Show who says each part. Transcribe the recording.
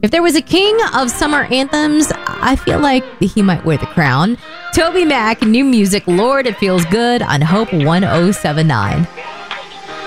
Speaker 1: If there was a king of summer anthems, I feel like he might wear the crown. Toby Mac, new music, Lord, It Feels Good on Hope 1079.